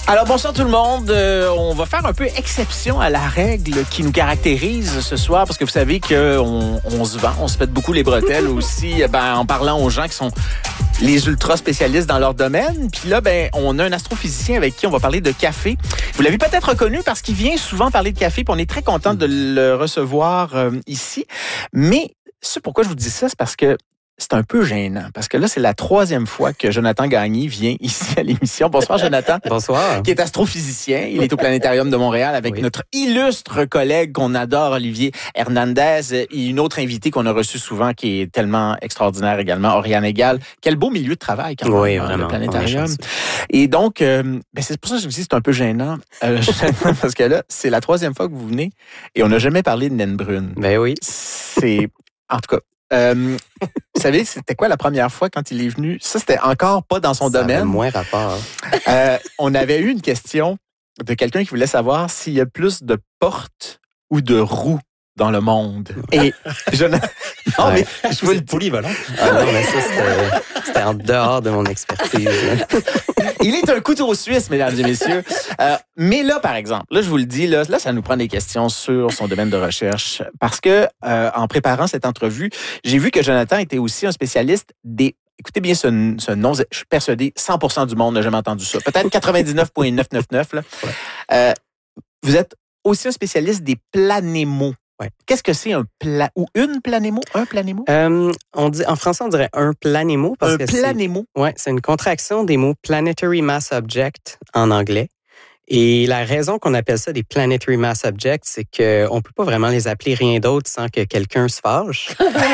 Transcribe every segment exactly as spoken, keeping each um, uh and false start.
Alors, bonsoir tout le monde. Euh, on va faire un peu exception à la règle qui nous caractérise ce soir parce que vous savez qu'on on se vend, on se pète beaucoup les bretelles aussi ben, en parlant aux gens qui sont les ultra spécialistes dans leur domaine. Puis là, ben, on a un astrophysicien avec qui on va parler de café. Vous l'avez peut-être reconnu parce qu'il vient souvent parler de café, puis on est très content de le recevoir euh, ici. Mais ce pourquoi je vous dis ça, c'est parce que c'est un peu gênant, parce que là, c'est la troisième fois que Jonathan Gagné vient ici à l'émission. Bonsoir, Jonathan. Bonsoir. Qui est astrophysicien. Il est au Planétarium de Montréal avec oui. notre illustre collègue qu'on adore, Olivier Hernandez, et une autre invitée qu'on a reçue souvent qui est tellement extraordinaire également, Oriane Egal. Quel beau milieu de travail quand même, oui, hein, vraiment, le Planétarium. Et donc, euh, ben c'est pour ça que je dis que c'est un peu gênant, euh, parce que là, c'est la troisième fois que vous venez et on n'a jamais parlé de naine brune. Ben oui. C'est, en tout cas, Euh, vous savez, c'était quoi la première fois quand il est venu? Ça, c'était encore pas dans son ça domaine. Ça moins rapport. Euh, on avait eu une question de quelqu'un qui voulait savoir s'il y a plus de portes ou de roues dans le monde. Et je ne... Non, ouais. mais je vous le dis. Polyvalent. Ah non, mais ça, c'était, c'était en dehors de mon expertise. Il est un couteau suisse, mesdames et messieurs. Euh, mais là, par exemple, là, je vous le dis, là, là, ça nous prend des questions sur son domaine de recherche. Parce que, euh, en préparant cette entrevue, j'ai vu que Jonathan était aussi un spécialiste des... Écoutez bien ce, ce nom, je suis persuadé, cent pour cent du monde n'a jamais entendu ça. Peut-être quatre-vingt-dix-neuf virgule neuf cent quatre-vingt-dix-neuf. Là. Ouais. Euh, vous êtes aussi un spécialiste des planémos. Ouais. Qu'est-ce que c'est un pla ou une planémo, un planémo? Euh, on dit, en français, on dirait un planémo. Parce un que planémo? Oui, c'est une contraction des mots Planetary Mass Object en anglais. Et la raison qu'on appelle ça des Planetary Mass Objects, c'est qu'on ne peut pas vraiment les appeler rien d'autre sans que quelqu'un se fâche.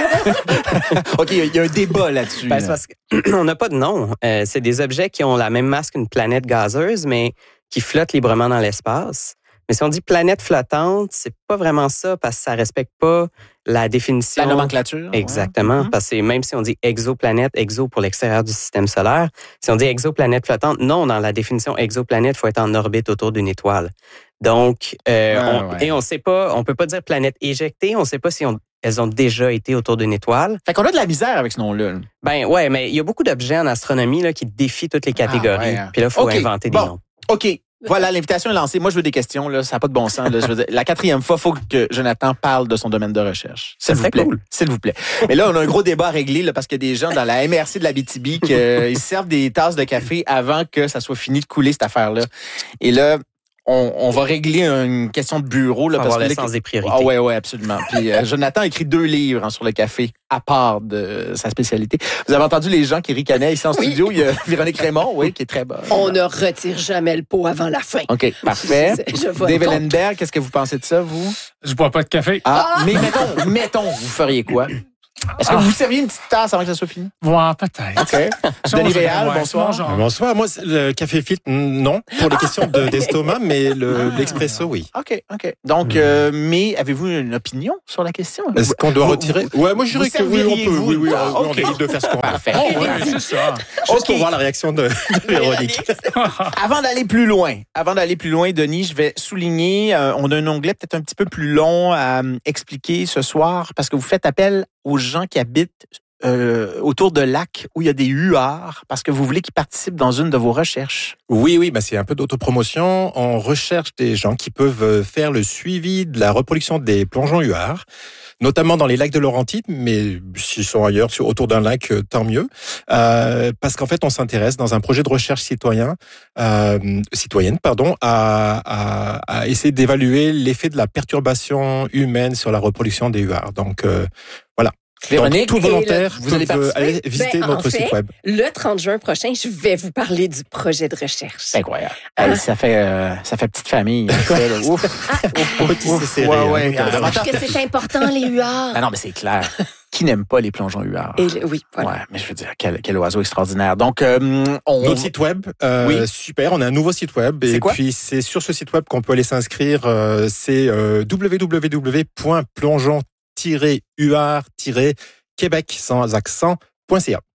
OK, il y a un débat là-dessus. Ben, c'est parce qu'on n'a pas de nom. Euh, c'est des objets qui ont la même masse qu'une planète gazeuse, mais qui flottent librement dans l'espace. Mais si on dit planète flottante, c'est pas vraiment ça parce que ça respecte pas la définition. La nomenclature. Exactement. Ouais. Parce que même si on dit exoplanète, exo pour l'extérieur du système solaire, si on dit exoplanète flottante, non, dans la définition exoplanète, il faut être en orbite autour d'une étoile. Donc, euh, ouais, on, ouais. et on sait pas, on peut pas dire planète éjectée, on sait pas si on, elles ont déjà été autour d'une étoile. Fait qu'on a de la misère avec ce nom-là. Ben ouais, mais il y a beaucoup d'objets en astronomie là, qui défient toutes les catégories. Ah, ouais, hein. Puis là, il faut okay. inventer bon. des noms. OK. Voilà, l'invitation est lancée. Moi, je veux des questions. Là, ça n'a pas de bon sens. Là. Je veux dire, la quatrième fois, il faut que Jonathan parle de son domaine de recherche. S'il vous plaît. Cool. S'il vous plaît. Mais là, on a un gros débat à régler là, parce qu'il y a des gens dans la M R C de l'Abitibi qui euh, servent des tasses de café avant que ça soit fini de couler, cette affaire-là. Et là, on, on va régler une question de bureau. Là, Faut parce avoir que le là, sens des priorités. Ah ouais, ouais, absolument. Puis euh, Jonathan a écrit deux livres hein, sur le café à part de sa spécialité. Vous avez entendu les gens qui ricanaient ici en oui. studio. Il y a Véronique Raymond, oui, qui est très bonne. On ne retire jamais le pot avant la fin. OK, parfait. Je Dave Ellenberg, qu'est-ce que vous pensez de ça, vous? Je bois pas de café. Ah, ah! mais mettons, mettons, vous feriez quoi? Est-ce que ah. vous serviez une petite tasse avant que ça soit fini? Ouais, peut-être. OK. Denis Réal, ouais, bonsoir. Genre. Bonsoir. Moi, le café filtre, non, pour les questions de, d'estomac, mais le, ah. l'expresso, oui. OK, OK. Donc, euh, mais avez-vous une opinion sur la question? Est-ce qu'on doit vous, retirer? Vous, ouais, moi, je dirais que oui, on peut. Oui, oui, ah, on, okay. on évite de faire ce qu'on va faire. Oh, ouais, c'est ça. Juste okay. pour voir la réaction de, de Véronique. Avant d'aller plus loin, avant d'aller plus loin, Denis, je vais souligner, euh, on a un onglet peut-être un petit peu plus long à euh, expliquer ce soir, parce que vous faites appel aux gens qui habitent Euh, autour de lacs où il y a des huards parce que vous voulez qu'ils participent dans une de vos recherches. Oui, oui, bah c'est un peu d'autopromotion. On recherche des gens qui peuvent faire le suivi de la reproduction des plongeons huards, notamment dans les lacs de Laurentides, mais s'ils sont ailleurs, autour d'un lac, tant mieux. Euh, parce qu'en fait, on s'intéresse dans un projet de recherche citoyen, euh, citoyenne, pardon, à, à, à essayer d'évaluer l'effet de la perturbation humaine sur la reproduction des huards. Donc, euh, voilà. Véronique, donc, tout volontaire, vous allez aller visiter ben, notre en fait, site web. Le trente juin prochain, je vais vous parler du projet de recherche. C'est incroyable. Ah. Hey, ça fait euh, ça fait petite famille. Ça, là. Ouf. Ouf, ouf, petit ouf. C'est ouais, ouais. hein, Parce que c'est important, les huards. Ah non, mais c'est clair. Qui n'aime pas les plongeons huards? Et le, oui, voilà. Ouais, mais je veux dire, quel, quel oiseau extraordinaire. Donc, euh, on... Notre site web, euh, oui. super, on a un nouveau site web. C'est et quoi? Puis, c'est sur ce site web qu'on peut aller s'inscrire. Euh, c'est euh, w w w point plongeon tiret huard tiret québec sans accent point c a.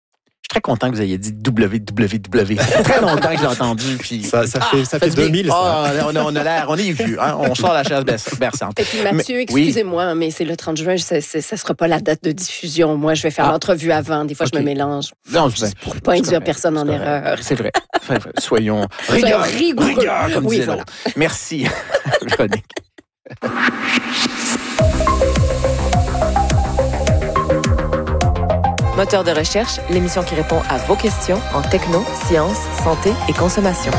Je suis très content que vous ayez dit W W W. Ça fait très longtemps que j'ai entendu. Puis... Ça, ça fait, ça fait du deux bien. mille, ça. Ah, on, a, on a l'air, on est vieux. Hein? On sort la chaise berçante. Et puis Mathieu, Mais- excusez-moi, mais c'est le trente juin, ça ne sera pas la date de diffusion. Moi, je vais faire Ah. l'entrevue avant. Des fois, Ok. je me mélange. Non, c'est Juste pour pas induire personne en erreur. C'est vrai. C'est vrai. Soyons Soyons rigueur, rigoureux. rigueur, comme Oui, disait voilà. l'autre. Merci, Véronique. Moteur de recherche, l'émission qui répond à vos questions en techno, sciences, santé et consommation.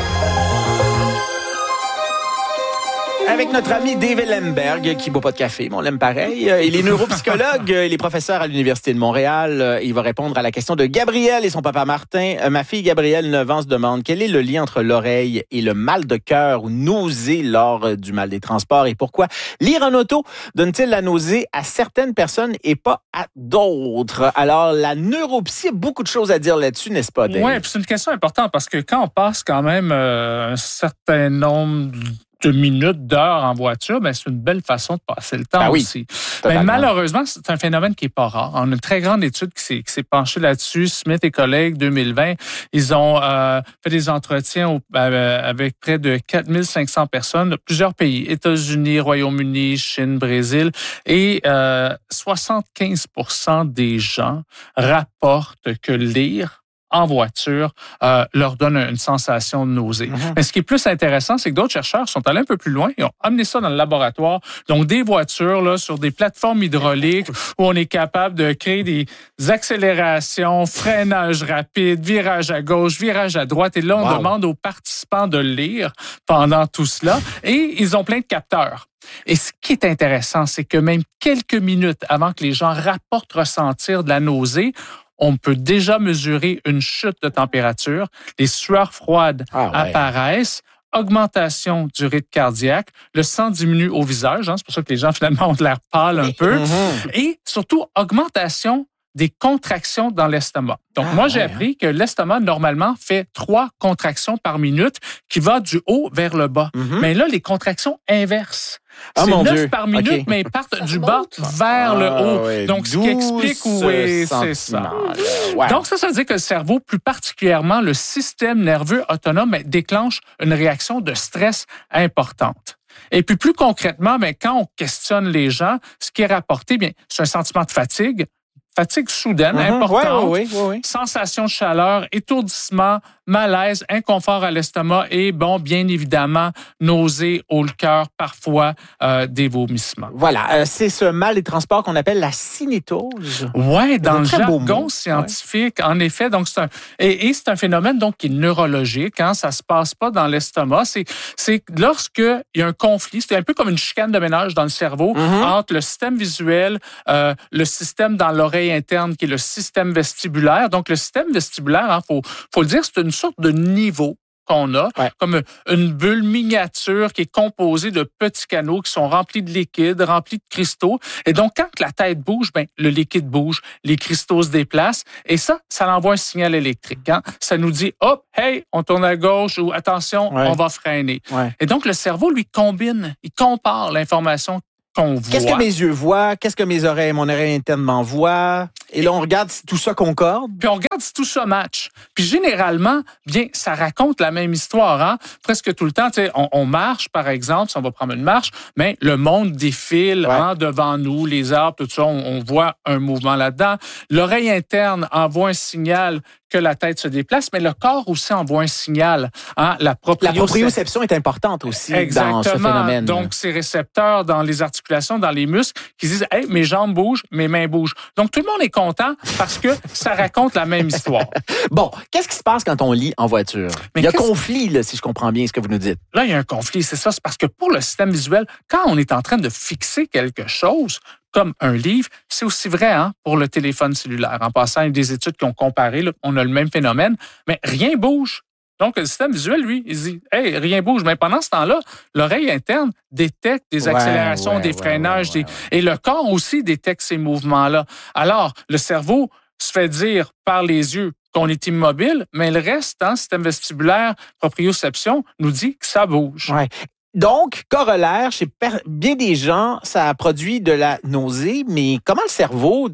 Avec notre ami David Lemberg, qui ne boit pas de café, mais on l'aime pareil. Il est neuropsychologue, il est professeur à l'Université de Montréal. Il va répondre à la question de Gabrielle et son papa Martin. Ma fille Gabrielle, neuf ans, se demande quel est le lien entre l'oreille et le mal de cœur ou nausée lors du mal des transports et pourquoi lire en auto donne-t-il la nausée à certaines personnes et pas à d'autres. Alors, la neuropsie a beaucoup de choses à dire là-dessus, n'est-ce pas, Dave? Oui, c'est une question importante parce que quand on passe quand même euh, un certain nombre de minutes, d'heures en voiture, ben, c'est une belle façon de passer le temps Ben oui, aussi. totalement. Mais malheureusement, c'est un phénomène qui n'est pas rare. On a une très grande étude qui s'est, qui s'est penchée là-dessus. Smith et collègues, deux mille vingt, ils ont euh, fait des entretiens au, euh, avec près de quatre mille cinq cents personnes de plusieurs pays, États-Unis, Royaume-Uni, Chine, Brésil, et euh, soixante-quinze pour cent des gens rapportent que lire en voiture euh, leur donne une sensation de nausée. Mm-hmm. Mais ce qui est plus intéressant, c'est que d'autres chercheurs sont allés un peu plus loin et ont amené ça dans le laboratoire. Donc, des voitures là, sur des plateformes hydrauliques où on est capable de créer des accélérations, freinage rapide, virage à gauche, virage à droite. Et là, on Wow. demande aux participants de lire pendant tout cela. Et ils ont plein de capteurs. Et ce qui est intéressant, c'est que même quelques minutes avant que les gens rapportent ressentir de la nausée, on peut déjà mesurer une chute de température, les sueurs froides Ah ouais. apparaissent, augmentation du rythme cardiaque, le sang diminue au visage, hein, c'est pour ça que les gens finalement ont de l'air pâle un peu, Mhm. et surtout augmentation des contractions dans l'estomac. Donc, Ah, moi, j'ai ouais, appris que l'estomac, normalement, fait trois contractions par minute qui va du haut vers le bas. Mhm. Mais là, les contractions inversent. Ah, c'est mon neuf Dieu. par minute, OK. mais ils partent Ça du bas remonte. vers le Ah, haut. ouais. Donc, ce qui Douze explique où est, c'est ça. sentiments, là. Ouais. Donc, ça, ça veut dire que le cerveau, plus particulièrement le système nerveux autonome, ben, déclenche une réaction de stress importante. Et puis, plus concrètement, ben, quand on questionne les gens, ce qui est rapporté, bien, c'est un sentiment de fatigue, fatigue soudaine, Mhm. importante, Ouais, ouais, ouais, ouais. sensation de chaleur, étourdissement, malaise, inconfort à l'estomac et, bon, bien évidemment, nausées, haut le cœur, parfois euh, des vomissements. Voilà, euh, c'est ce mal des transports qu'on appelle la cinétose. Ouais, dans un le très beau jargon mot. scientifique, en effet. Donc, c'est un et, et c'est un phénomène donc qui est neurologique. Hein, ça se passe pas dans l'estomac. C'est c'est lorsque il y a un conflit. C'est un peu comme une chicane de ménage dans le cerveau Mhm. entre le système visuel, euh, le système dans l'oreille interne qui est le système vestibulaire. Donc, le système vestibulaire, hein, faut faut le dire, c'est une sorte de niveau qu'on a, Ouais. comme une bulle miniature qui est composée de petits canaux qui sont remplis de liquide, remplis de cristaux. Et donc, quand la tête bouge, ben, le liquide bouge, les cristaux se déplacent. Et ça, ça envoie un signal électrique. Hein? Ça nous dit, hop, hey, on tourne à gauche ou attention, Ouais. on va freiner. Ouais. Et donc, le cerveau, lui, combine, il compare l'information qu'on voit. Qu'est-ce que mes yeux voient? Qu'est-ce que mes oreilles, mon oreille interne m'envoie? Et là, on regarde si tout ça concorde. Puis on regarde si tout ça match. Puis généralement, bien, ça raconte la même histoire. Hein? Presque tout le temps, tu sais, on, on marche, par exemple, si on va prendre une marche, mais le monde défile Ouais. hein, devant nous, les arbres, tout ça, on, on voit un mouvement là-dedans. L'oreille interne envoie un signal que la tête se déplace, mais le corps aussi envoie un signal. Hein? La La proprioception. proprioception est importante aussi dans ce Exactement. phénomène. Donc, ces récepteurs dans les articulations, dans les muscles, qui disent « Hey, mes jambes bougent, mes mains bougent ». Donc, tout le monde est content parce que ça raconte la même histoire. Bon, qu'est-ce qui se passe quand on lit en voiture? Mais Il y a qu'est-ce- conflit, là, si je comprends bien ce que vous nous dites. Là, il y a un conflit, c'est ça. C'est parce que pour le système visuel, quand on est en train de fixer quelque chose, comme un livre, c'est aussi vrai hein, pour le téléphone cellulaire. En passant, il y a des études qui ont comparé, là, on a le même phénomène, mais rien bouge. Donc, le système visuel, lui, il dit « Hey, rien bouge ». Mais pendant ce temps-là, l'oreille interne détecte des Ouais, accélérations, ouais, des ouais, freinages, ouais, ouais, des- et le corps aussi détecte ces mouvements-là. Alors, le cerveau se fait dire par les yeux qu'on est immobile, mais le reste, hein, système vestibulaire, proprioception, nous dit que ça bouge. Ouais. Donc, corollaire, chez per- bien des gens, ça produit de la nausée, mais comment le cerveau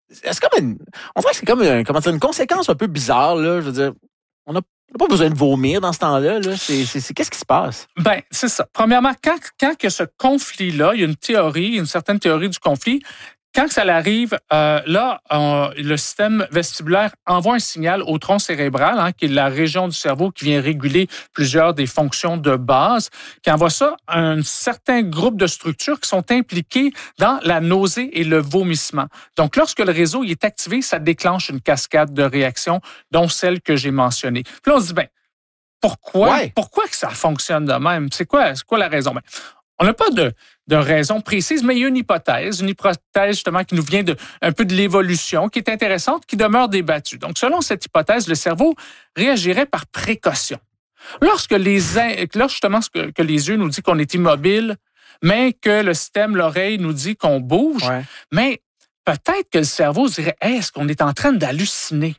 c'est comme une, on dirait que c'est comme une, comment dire, une conséquence un peu bizarre, là. Je veux dire, on n'a pas besoin de vomir dans ce temps-là, là. C'est, c'est, c'est, qu'est-ce qui se passe? Ben, c'est ça. Premièrement, quand, quand il y a ce conflit-là, il y a une théorie, une certaine théorie du conflit. Quand ça arrive, euh, là, on, le système vestibulaire envoie un signal au tronc cérébral, hein, qui est la région du cerveau qui vient réguler plusieurs des fonctions de base, qui envoie ça à un certain groupe de structures qui sont impliquées dans la nausée et le vomissement. Donc, lorsque le réseau il est activé, ça déclenche une cascade de réactions, dont celle que j'ai mentionnée. Puis là, on se dit, ben, pourquoi, ouais. pourquoi que ça fonctionne de même? C'est quoi, c'est quoi la raison? Ben, on n'a pas de, de raison précise, mais il y a une hypothèse, une hypothèse justement qui nous vient de, un peu de l'évolution, qui est intéressante, qui demeure débattue. Donc, selon cette hypothèse, le cerveau réagirait par précaution. Lorsque les, lorsque justement que, que les yeux nous disent qu'on est immobile, mais que le système, l'oreille nous dit qu'on bouge, ouais. mais peut-être que le cerveau dirait, hey, est-ce qu'on est en train d'halluciner?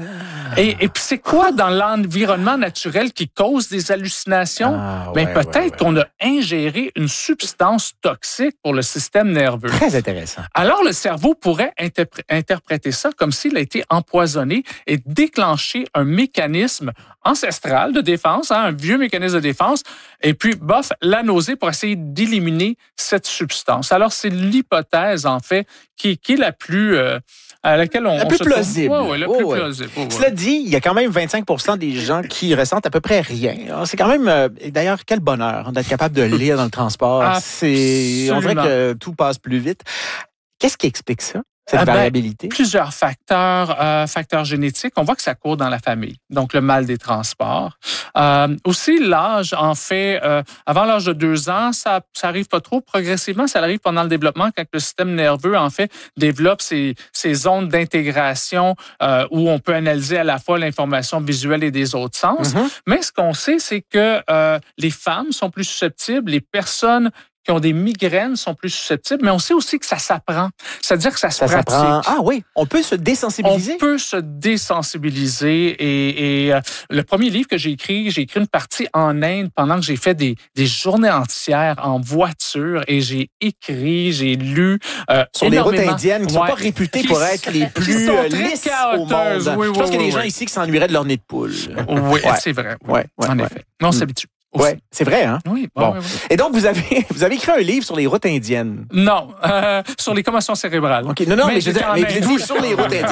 Et, et puis c'est quoi dans l'environnement naturel qui cause des hallucinations? Ah, ouais, ben, peut-être ouais, ouais. qu'on a ingéré une substance toxique pour le système nerveux. Très intéressant. Alors le cerveau pourrait interpr- interpréter ça comme s'il a été empoisonné et déclencher un mécanisme ancestral de défense, hein, un vieux mécanisme de défense, et puis, bof, la nausée pour essayer d'éliminer cette substance. Alors c'est l'hypothèse, en fait, qui, qui est la plus... Euh, à laquelle on, la on plus se plausible. Ouais, ouais, la oh, plus ouais. plausible. Oh, ouais. Cela dit, il y a quand même vingt-cinq pour cent des gens qui ressentent à peu près rien. Alors, c'est quand même, euh, d'ailleurs, quel bonheur d'être capable de lire dans le transport. C'est, on dirait que tout passe plus vite. Qu'est-ce qui explique ça? Cette ah ben, variabilité? Plusieurs facteurs, euh, facteurs génétiques. On voit que ça court dans la famille. Donc, le mal des transports. Euh, aussi, l'âge, en fait, euh, avant l'âge de deux ans, ça ça arrive pas trop. Progressivement, ça arrive pendant le développement quand le système nerveux, en fait, développe ces, ces zones d'intégration euh, où on peut analyser à la fois l'information visuelle et des autres sens. Mm-hmm. Mais ce qu'on sait, c'est que euh, les femmes sont plus susceptibles, les personnes qui ont des migraines sont plus susceptibles, mais on sait aussi que ça s'apprend. C'est-à-dire que ça se ça pratique. S'apprend. Ah oui, on peut se désensibiliser? On peut se désensibiliser. Et, et euh, le premier livre que j'ai écrit, j'ai écrit une partie en Inde pendant que j'ai fait des, des journées entières en voiture et j'ai écrit, j'ai lu euh, sur les routes indiennes qui ne ouais, sont pas réputées pour être les plus lisses au monde. Oui, oui, Je pense oui, qu'il y a des oui. gens ici qui s'ennuieraient de leur nez de poule. Oui, ouais. c'est vrai. Oui, ouais, ouais, en ouais. effet. Mais on s'habitue. Oui, c'est vrai, hein? Oui. Bon. Ouais, ouais. Et donc, vous avez, vous avez écrit un livre sur les routes indiennes. Non, euh, sur les commotions cérébrales. OK. Non, non, mais, mais je veux dire, mais vous dites sur les routes indiennes.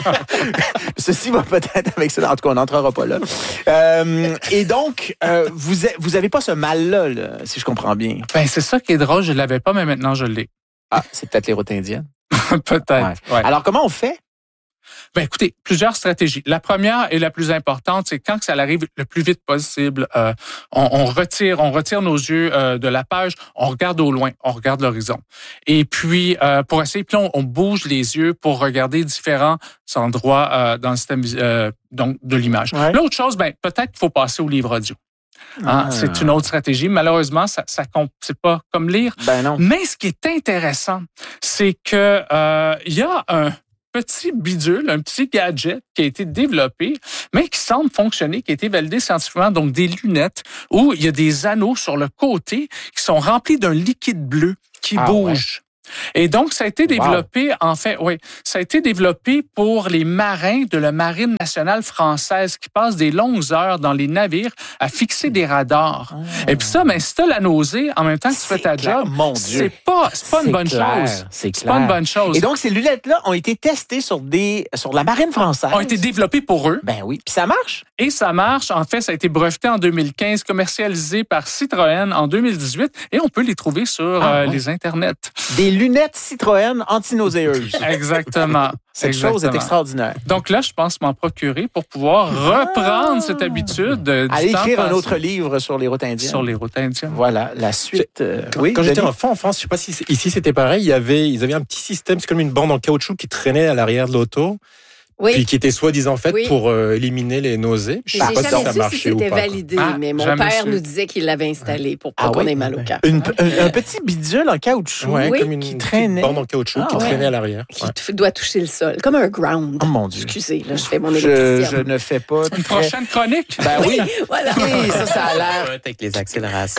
Ceci va peut-être avec ça. En tout cas, on n'entrera pas là. Euh, et donc, euh, vous, vous avez pas ce mal-là, là, si je comprends bien. Ben, c'est ça qui est drôle. Je l'avais pas, mais maintenant, je l'ai. Ah, c'est peut-être les routes indiennes. peut-être. Ouais. Ouais. Alors, comment on fait? Ben écoutez, plusieurs stratégies. La première et la plus importante, c'est quand ça arrive le plus vite possible, euh, on, on retire, on retire nos yeux euh, de la page, on regarde au loin, on regarde l'horizon. Et puis euh, pour essayer, puis on, on bouge les yeux pour regarder différents endroits euh, dans le système euh, donc de l'image. Ouais. L'autre chose, ben peut-être qu'il faut passer au livre audio. Hein, ah. C'est une autre stratégie. Malheureusement, ça, ça c'est pas comme lire. Ben non. Mais ce qui est intéressant, c'est que euh, il y a un petit bidule, un petit gadget qui a été développé, mais qui semble fonctionner, qui a été validé scientifiquement, donc des lunettes où il y a des anneaux sur le côté qui sont remplis d'un liquide bleu qui ah, bouge. Ouais. Et donc, ça a été développé, wow. en fait, oui, ça a été développé pour les marins de la Marine nationale française qui passent des longues heures dans les navires à fixer des radars. Oh. Et puis ça, ben, si t'as la nausée, en même temps que tu fais ta clair. job, Mon Dieu. c'est pas, c'est pas c'est une bonne clair. chose. C'est, c'est pas une bonne chose. Et donc, ces lunettes-là ont été testées sur des, sur la Marine française. Ont été développées pour eux. Ben oui. Puis ça marche? Et ça marche. En fait, ça a été breveté en deux mille quinze, commercialisé par Citroën en deux mille dix-huit, et on peut les trouver sur ah, euh, ouais. les internets. Des lunettes Citroën anti-nauséeuses. Exactement. Cette Exactement. chose est extraordinaire. Donc là, je pense m'en procurer pour pouvoir ah. reprendre cette habitude. De, Aller écrire un autre livre sur les routes indiennes. Sur les routes indiennes. Voilà, la suite. Euh, quand oui, quand j'étais enfant en France, je ne sais pas si ici c'était pareil, il y avait, ils avaient un petit système, c'est comme une bande en caoutchouc qui traînait à l'arrière de l'auto. Oui. Puis qui était soi-disant faite oui. pour euh, éliminer les nausées. Je ne sais pas si ça marchait si c'était validé, ah, mais mon père su. nous disait qu'il l'avait installé pour pas ah, qu'on oui? ait mal au cœur. Une, un, un petit bidule en caoutchouc ouais, oui. comme une qui traînait. bande en caoutchouc ah, qui ouais. traînait à l'arrière. Qui ouais. doit toucher le sol, comme un ground. Oh mon Dieu. Excusez, là, je fais mon électricien. Je, je ne fais pas. Une prochaine chronique. Ben oui. Voilà. Oui, ça, ça a l'air. Avec les accélérations. Comment?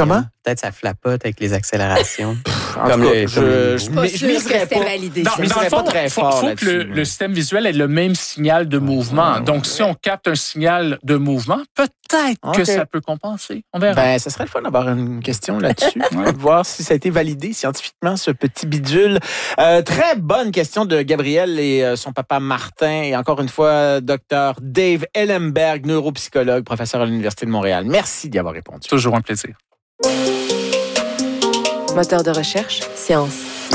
peut-être ça flapote avec les accélérations. En comme tout cas, le, je, je, pas je, je miserais pas. Validé, dans, dans le fond, pas très fort faut, faut que le, le système visuel ait le même signal de mouvement. Ouais, Donc, ouais. si on capte un signal de mouvement, peut-être okay. que ça peut compenser. On verra. Ben, ça serait le fun d'avoir une question là-dessus. ouais. Voir si ça a été validé scientifiquement, ce petit bidule. Euh, très bonne question de Gabriel et euh, son papa Martin. Et encore une fois, docteur Dave Ellenberg, neuropsychologue, professeur à l'Université de Montréal. Merci d'y avoir répondu. Toujours un plaisir. Moteur de recherche, science.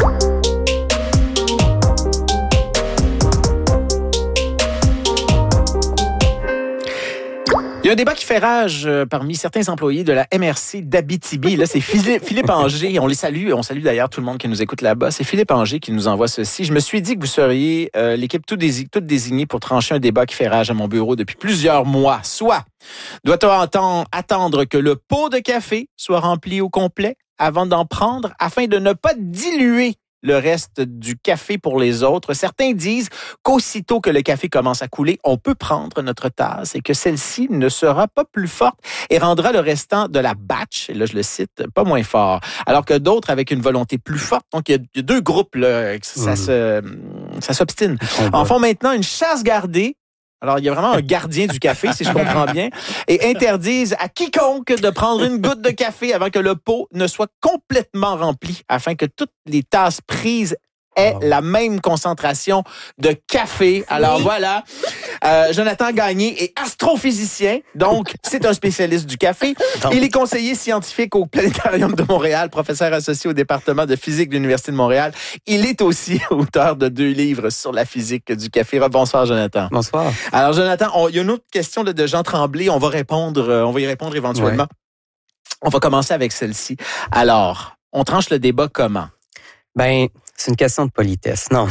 Il y a un débat qui fait rage parmi certains employés de la M R C d'Abitibi. Là, c'est Philippe Anger. On les salue. On salue d'ailleurs tout le monde qui nous écoute là-bas. C'est Philippe Anger qui nous envoie ceci. Je me suis dit que vous seriez euh, l'équipe toute désignée, toute désignée pour trancher un débat qui fait rage à mon bureau depuis plusieurs mois. Soit, doit-on attendre que le pot de café soit rempli au complet avant d'en prendre afin de ne pas diluer le reste du café pour les autres? Certains disent qu'aussitôt que le café commence à couler, on peut prendre notre tasse et que celle-ci ne sera pas plus forte et rendra le restant de la batch, et là je le cite, pas moins fort. Alors que d'autres avec une volonté plus forte, donc il y a deux groupes là, ça, mmh. se, ça s'obstine, en font maintenant une chasse gardée. Alors, il y a vraiment un gardien du café, si je comprends bien, et interdisent à quiconque de prendre une goutte de café avant que le pot ne soit complètement rempli, afin que toutes les tasses prises aient la même concentration de café. Alors voilà, euh, Jonathan Gagné est astrophysicien, donc c'est un spécialiste du café. Il est conseiller scientifique au Planétarium de Montréal, professeur associé au département de physique de l'Université de Montréal. Il est aussi auteur de deux livres sur la physique du café. Bonsoir, Jonathan. Bonsoir. Alors, Jonathan, il y a une autre question là, de Jean Tremblay. On va répondre, euh, on va y répondre éventuellement. Ouais. On va commencer avec celle-ci. Alors, on tranche le débat comment? Ben, c'est une question de politesse. Non.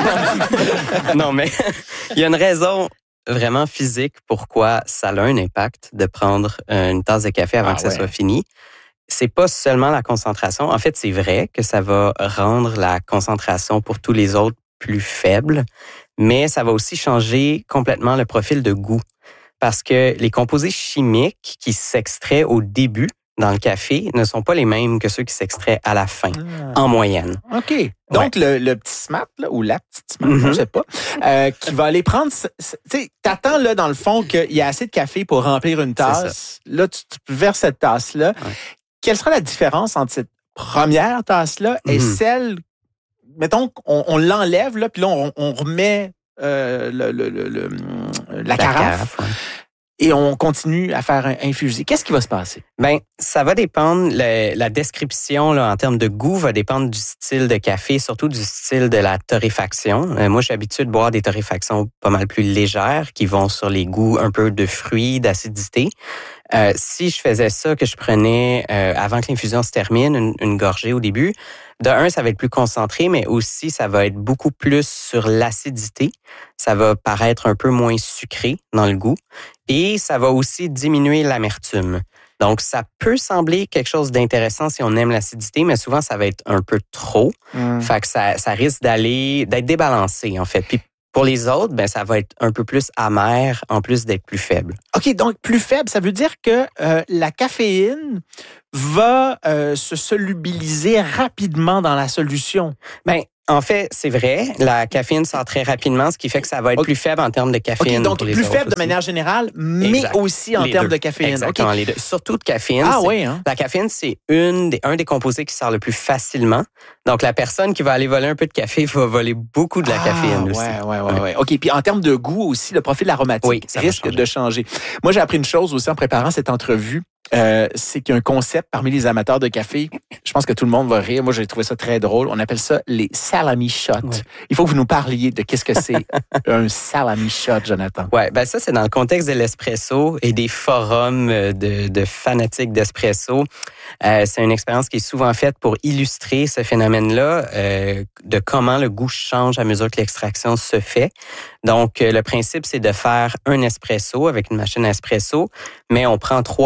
non, mais il y a une raison vraiment physique pourquoi ça a un impact de prendre une tasse de café avant ah, que ça ouais. soit fini. C'est pas seulement la concentration. En fait, c'est vrai que ça va rendre la concentration pour tous les autres plus faible, mais ça va aussi changer complètement le profil de goût. Parce que les composés chimiques qui s'extraient au début dans le café ne sont pas les mêmes que ceux qui s'extraient à la fin, ah. en moyenne. OK. Donc, ouais. le, le petit smart, là, ou la petite smart, mm-hmm. je ne sais pas, euh, qui va aller prendre... Tu sais, t'attends, là, dans le fond, qu'il y a assez de café pour remplir une tasse. Là, tu, tu verses cette tasse-là. Ouais. Quelle sera la différence entre cette première tasse-là mm-hmm. et celle... Mettons qu'on on l'enlève, là, puis là, on, on remet euh, le, le, le, le, la, la carafe. carafe ouais. Et on continue à faire infuser. Qu'est-ce qui va se passer? Ben, ça va dépendre. Le, la description là, en termes de goût va dépendre du style de café, surtout du style de la torréfaction. Euh, moi, je suis habitué de boire des torréfactions pas mal plus légères qui vont sur les goûts un peu de fruits, d'acidité. Euh, si je faisais ça, que je prenais euh, avant que l'infusion se termine, une, une gorgée au début, de un, ça va être plus concentré, mais aussi ça va être beaucoup plus sur l'acidité. Ça va paraître un peu moins sucré dans le goût et ça va aussi diminuer l'amertume. Donc, ça peut sembler quelque chose d'intéressant si on aime l'acidité, mais souvent, ça va être un peu trop. Mmh. Fait que ça, ça risque d'aller, d'être débalancé, en fait. Puis, pour les autres, ben ça va être un peu plus amer en plus d'être plus faible. OK, donc plus faible, ça veut dire que euh, la caféine va euh, se solubiliser rapidement dans la solution. Ben en fait, c'est vrai, la caféine sort très rapidement, ce qui fait que ça va être okay. plus faible en termes de caféine. Okay, donc pour les plus autres faible aussi. de manière générale, mais exact. Aussi en les termes deux. de caféine. Exactement, okay. les deux. Surtout de caféine. Ah oui, hein? La caféine, c'est une des, un des composés qui sort le plus facilement. Donc, la personne qui va aller voler un peu de café va voler beaucoup de la ah, caféine aussi. Oui, oui, oui. Ouais. OK, puis en termes de goût aussi, le profil aromatique oui, risque de changer. Moi, j'ai appris une chose aussi en préparant cette entrevue. Euh, c'est qu'il y a un concept parmi les amateurs de café. Je pense que tout le monde va rire. Moi, j'ai trouvé ça très drôle. On appelle ça les salami shots. Ouais. Il faut que vous nous parliez de qu'est-ce que c'est un salami shot, Jonathan. Ouais, ben ça, c'est dans le contexte de l'espresso et des forums de, de fanatiques d'espresso. Euh, c'est une expérience qui est souvent faite pour illustrer ce phénomène-là, euh, de comment le goût change à mesure que l'extraction se fait. Donc, euh, le principe, c'est de faire un espresso avec une machine à espresso, mais on prend trois ou quatre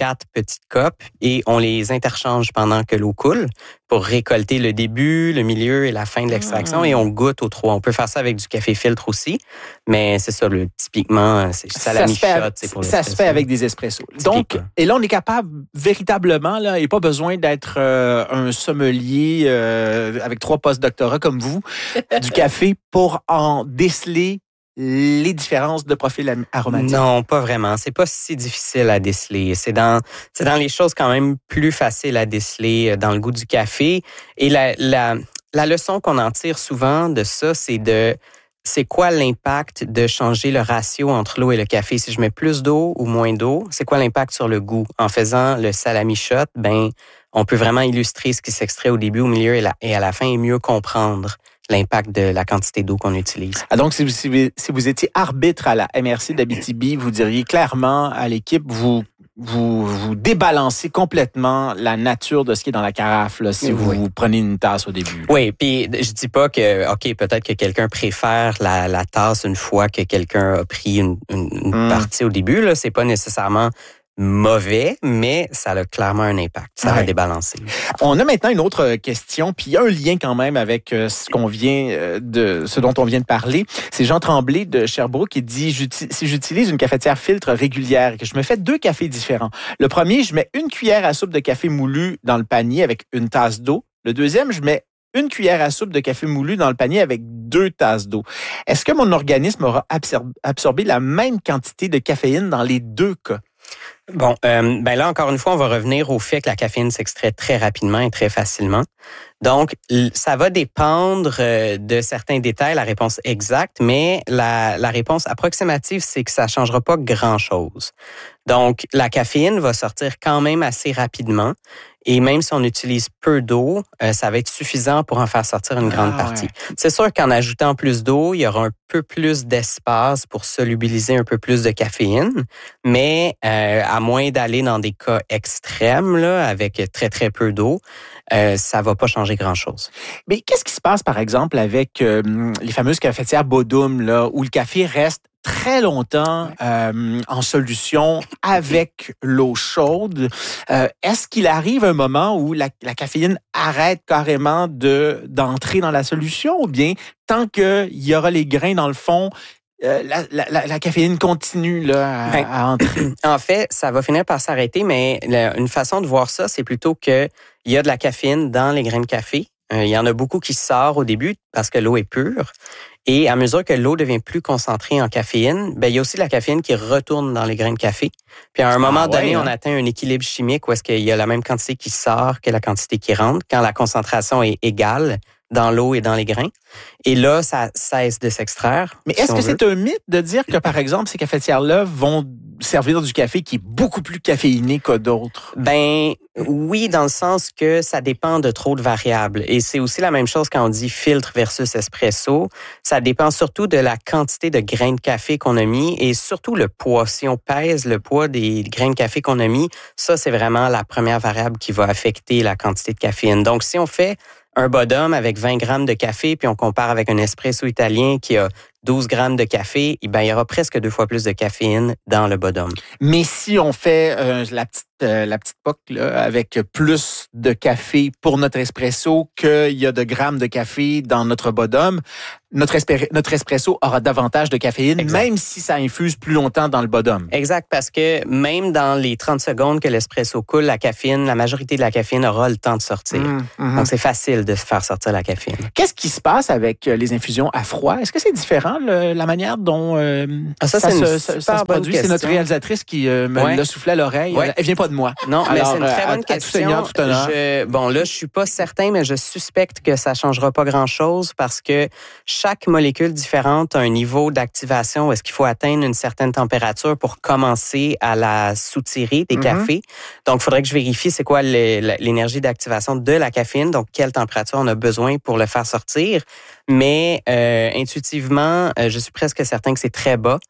quatre petites copes et on les interchange pendant que l'eau coule pour récolter le début, le milieu et la fin de l'extraction. Mmh. Et on goûte aux trois. On peut faire ça avec du café filtre aussi, mais c'est ça, le, typiquement, c'est ça, ça la mi-shot. C'est pour ça se fait avec des espressos. Donc, et là, on est capable véritablement, là, il n'y a pas besoin d'être euh, un sommelier euh, avec trois post-doctorats comme vous, du café pour en déceler les différences de profil aromatique? Non, pas vraiment. C'est pas si difficile à déceler. C'est dans, c'est dans les choses quand même plus faciles à déceler dans le goût du café. Et la, la, la leçon qu'on en tire souvent de ça, c'est de, c'est quoi l'impact de changer le ratio entre l'eau et le café? Si je mets plus d'eau ou moins d'eau, c'est quoi l'impact sur le goût? En faisant le salami shot, ben, on peut vraiment illustrer ce qui s'extrait au début, au milieu et, la, et à la fin et mieux comprendre l'impact de la quantité d'eau qu'on utilise. Ah donc, si vous, si, vous, si vous étiez arbitre à la M R C d'Abitibi, vous diriez clairement à l'équipe, vous, vous, vous débalancez complètement la nature de ce qui est dans la carafe, là, si oui. vous prenez une tasse au début. Oui, puis je dis pas que, OK, peut-être que quelqu'un préfère la, la tasse une fois que quelqu'un a pris une, une, une hum. partie au début, là. C'est pas nécessairement mauvais, mais ça a clairement un impact. Ça va ouais. débalancer. On a maintenant une autre question, puis il y a un lien quand même avec ce qu'on vient de, ce dont on vient de parler. C'est Jean Tremblay de Sherbrooke qui dit, si j'utilise une cafetière filtre régulière et que je me fais deux cafés différents, le premier, je mets une cuillère à soupe de café moulu dans le panier avec une tasse d'eau. Le deuxième, je mets une cuillère à soupe de café moulu dans le panier avec deux tasses d'eau. Est-ce que mon organisme aura absorbé la même quantité de caféine dans les deux cas? Bon, euh, ben là, encore une fois, on va revenir au fait que la caféine s'extrait très rapidement et très facilement. Donc, ça va dépendre de certains détails, la réponse exacte, mais la, la réponse approximative, c'est que ça ne changera pas grand-chose. Donc, la caféine va sortir quand même assez rapidement. Et même si on utilise peu d'eau, euh, ça va être suffisant pour en faire sortir une grande ah, partie. Ouais. C'est sûr qu'en ajoutant plus d'eau, il y aura un peu plus d'espace pour solubiliser un peu plus de caféine, mais euh, à moins d'aller dans des cas extrêmes, là, avec très, très peu d'eau, euh, ça va pas changer grand-chose. Mais qu'est-ce qui se passe, par exemple, avec euh, les fameuses cafetières Bodum, là, où le café reste très longtemps euh, en solution avec l'eau chaude? Euh, est-ce qu'il arrive un moment où la, la caféine arrête carrément de d'entrer dans la solution, ou bien tant qu'il y aura les grains dans le fond, euh, la, la, la caféine continue là, à, ben, à entrer? En fait, ça va finir par s'arrêter, mais la, une façon de voir ça, c'est plutôt qu'il y a de la caféine dans les grains de café. Euh, il y en a beaucoup qui sortent au début parce que l'eau est pure. Et à mesure que l'eau devient plus concentrée en caféine, ben il y a aussi la caféine qui retourne dans les grains de café. Puis à un moment ah, donné, ouais, hein? on atteint un équilibre chimique où est-ce qu'il y a la même quantité qui sort que la quantité qui rentre quand la concentration est égale dans l'eau et dans les grains. Et là, ça cesse de s'extraire. Mais est-ce si que c'est un mythe de dire que, par exemple, ces cafetières-là vont servir du café qui est beaucoup plus caféiné que d'autres? Ben oui, dans le sens que ça dépend de trop de variables. Et c'est aussi la même chose quand on dit filtre versus espresso. Ça dépend surtout de la quantité de grains de café qu'on a mis et surtout le poids. Si on pèse le poids des grains de café qu'on a mis, ça, c'est vraiment la première variable qui va affecter la quantité de caféine. Donc, si on fait un Bodum avec vingt grammes de café, puis on compare avec un espresso italien qui a douze grammes de café, eh bien, il y aura presque deux fois plus de caféine dans le Bodum. Mais si on fait euh, la petite euh, la petite poque là, avec plus de café pour notre espresso qu'il y a de grammes de café dans notre Bodum, notre, espé- notre espresso aura davantage de caféine, exact. Même si ça infuse plus longtemps dans le Bodum. Exact, parce que même dans les trente secondes que l'espresso coule, la caféine, la majorité de la caféine aura le temps de sortir. Mmh, mmh. Donc, c'est facile de faire sortir la caféine. Qu'est-ce qui se passe avec les infusions à froid? Est-ce que c'est différent, le, la manière dont euh, ah, ça, ça, c'est se, ça, ça se produit? Question. C'est notre réalisatrice qui euh, me ouais. l'a soufflé à l'oreille. Ouais. Elle vient pas de moi. Non, alors, mais c'est une très bonne à, question. À tout seigneur, tout honneur. Je, bon, là, je suis pas certain, mais je suspecte que ça changera pas grand-chose parce que chaque molécule différente a un niveau d'activation où est-ce qu'il faut atteindre une certaine température pour commencer à la soutirer des mm-hmm. cafés. Donc, il faudrait que je vérifie c'est quoi l'énergie d'activation de la caféine, donc quelle température on a besoin pour le faire sortir. Mais euh, intuitivement, euh, je suis presque certain que c'est très bas.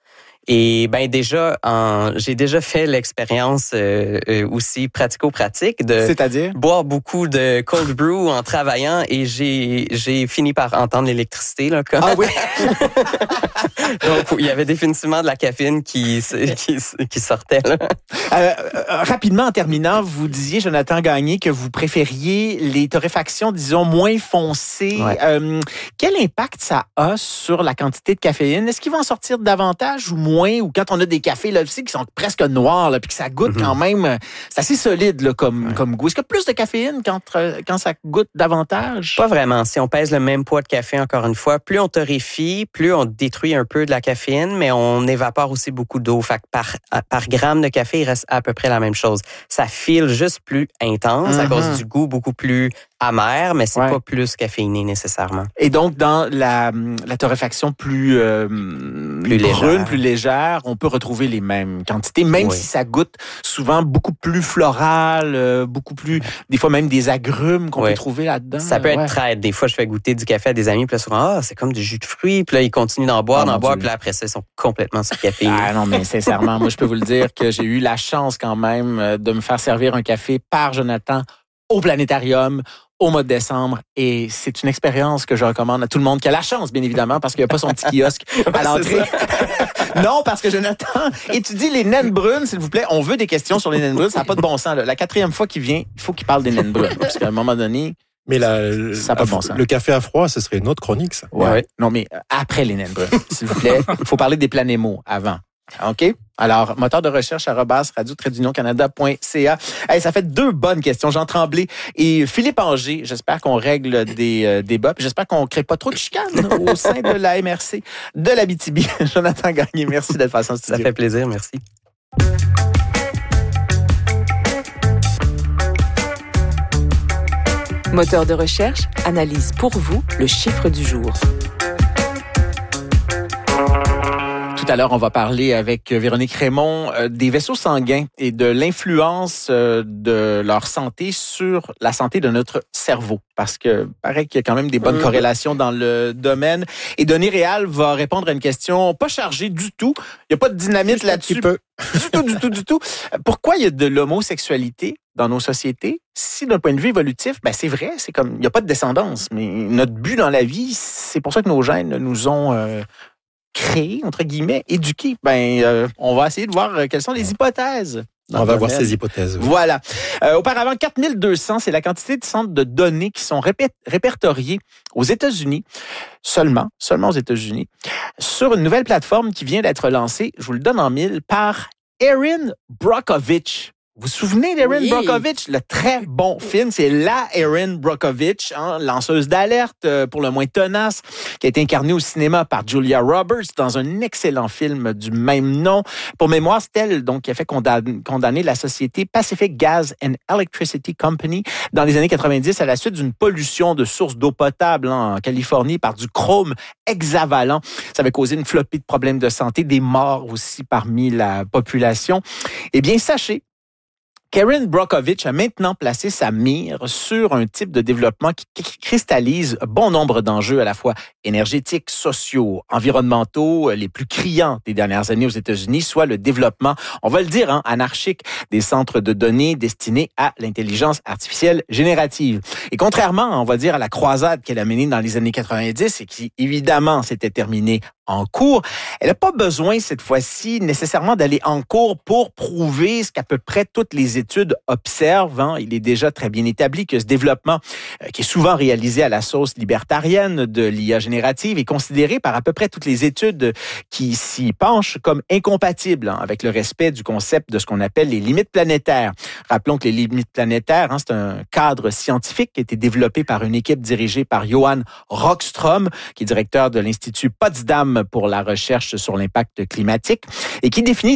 Et ben déjà, en, j'ai déjà fait l'expérience euh, euh, aussi pratico-pratique de C'est-à-dire? boire beaucoup de cold brew en travaillant et j'ai j'ai fini par entendre l'électricité là. Comme. Ah oui. Donc il y avait définitivement de la caféine qui qui, qui sortait là. Euh, euh, rapidement en terminant, vous disiez Jonathan Gagné que vous préfériez les torréfactions, disons moins foncées. Ouais. Euh, quel impact ça a sur la quantité de caféine? Est-ce qu'il va en sortir davantage ou moins? Ou quand on a des cafés là aussi qui sont presque noirs là, puis que ça goûte mm-hmm. quand même, c'est assez solide là, comme, ouais. comme goût. Est-ce qu'il y a plus de caféine quand, quand ça goûte davantage? Pas vraiment. Si on pèse le même poids de café, encore une fois, plus on torréfie, plus on détruit un peu de la caféine, mais on évapore aussi beaucoup d'eau. Fait que par, par gramme de café, il reste à peu près la même chose. Ça file juste plus intense mm-hmm. à cause du goût beaucoup plus amer, mais c'est ouais. pas plus caféiné nécessairement. Et donc, dans la, la torréfaction plus, euh, plus brune, légère. plus légère, on peut retrouver les mêmes quantités, même oui. si ça goûte souvent beaucoup plus floral, euh, beaucoup plus, des fois même des agrumes qu'on oui. peut trouver là-dedans. Ça peut être ouais. traite. Des fois, je fais goûter du café à des amis, puis là, souvent, ah, c'est comme du jus de fruits, puis là, ils continuent d'en boire, oh, d'en boire, puis là, après ça, ils sont complètement sur le café. Ah non, mais sincèrement, moi, je peux vous le dire que j'ai eu la chance quand même de me faire servir un café par Jonathan au Planétarium au mois de décembre. Et c'est une expérience que je recommande à tout le monde qui a la chance, bien évidemment, parce qu'il n'y a pas son petit kiosque à l'entrée. Non, parce que Jonathan étudie les naines brunes, s'il vous plaît. On veut des questions sur les naines brunes. Ça n'a pas de bon sens. Là. La quatrième fois qu'il vient, il faut qu'il parle des naines brunes. Parce qu'à un moment donné, mais la, ça n'a pas de bon sens. Le café à froid, ce serait une autre chronique, ça. Ouais. ouais. Non, mais après les naines brunes, s'il vous plaît. Il faut parler des planémos avant. OK? Alors, moteur de recherche arobase radio tiret union canada point c a. Hey, ça fait deux bonnes questions. Jean Tremblay et Philippe Anger. J'espère qu'on règle des euh, débats. J'espère qu'on ne crée pas trop de chicanes au sein de la M R C de l'Abitibi. Jonathan Gagné, merci d'être passé en studio. Ça fait plaisir, merci. Moteur de recherche analyse pour vous le chiffre du jour. Tout à l'heure, on va parler avec Véronique Raymond euh, des vaisseaux sanguins et de l'influence euh, de leur santé sur la santé de notre cerveau. Parce que paraît qu'il y a quand même des bonnes mmh. corrélations dans le domaine. Et Denis Réal va répondre à une question pas chargée du tout. Il n'y a pas de dynamite là-dessus. Du tout, du tout, du tout. Pourquoi il y a de l'homosexualité dans nos sociétés? Si d'un point de vue évolutif, ben c'est vrai, c'est comme il n'y a pas de descendance. Mais notre but dans la vie, c'est pour ça que nos gènes nous ont... Euh, créé, entre guillemets, éduqué. Ben, euh, on va essayer de voir euh, quelles sont les hypothèses. On va voir ces hypothèses. Oui. Voilà. Euh, auparavant, quatre mille deux cents, c'est la quantité de centres de données qui sont répé- répertoriés aux États-Unis, seulement, seulement aux États-Unis, sur une nouvelle plateforme qui vient d'être lancée, je vous le donne en mille, par Erin Brockovich. Vous vous souvenez d'Erin oui. Brockovich? Le très bon film, c'est la Erin Brockovich, hein, lanceuse d'alerte pour le moins tenace, qui a été incarnée au cinéma par Julia Roberts dans un excellent film du même nom. Pour mémoire, c'est elle donc, qui a fait condamner, condamner la société Pacific Gas and Electricity Company dans les années quatre-vingt-dix à la suite d'une pollution de sources d'eau potable hein, en Californie par du chrome hexavalent. Ça avait causé une flopée de problèmes de santé, des morts aussi parmi la population. Eh bien, sachez Erin Brockovich a maintenant placé sa mire sur un type de développement qui cristallise bon nombre d'enjeux à la fois énergétiques, sociaux, environnementaux, les plus criants des dernières années aux États-Unis, soit le développement, on va le dire, hein, anarchique des centres de données destinés à l'intelligence artificielle générative. Et contrairement, on va dire, à la croisade qu'elle a menée dans les années quatre-vingt-dix et qui, évidemment, s'était terminée en cours, elle n'a pas besoin cette fois-ci nécessairement d'aller en cours pour prouver ce qu'à peu près toutes les études observent. Hein. Il est déjà très bien établi que ce développement, euh, qui est souvent réalisé à la sauce libertarienne de l'I A générative, est considéré par à peu près toutes les études qui s'y penchent comme incompatible hein, avec le respect du concept de ce qu'on appelle les limites planétaires. Rappelons que les limites planétaires, hein, c'est un cadre scientifique qui a été développé par une équipe dirigée par Johan Rockström, qui est directeur de l'Institut Potsdam pour la recherche sur l'impact climatique et qui définit